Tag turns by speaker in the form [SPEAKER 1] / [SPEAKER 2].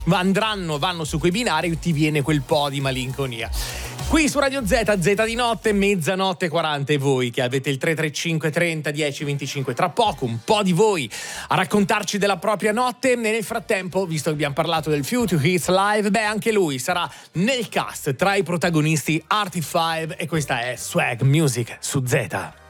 [SPEAKER 1] vanno su quei binari, ti viene quel po' di malinconia. Qui su Radio Z, Z di notte, mezzanotte 40, e voi che avete il 335 30 10 25, tra poco un po' di voi a raccontarci della propria notte. Nel frattempo, visto che abbiamo parlato del Future Hits Live, anche lui sarà nel cast tra i protagonisti Artie 5, e questa è Swag Music su Z.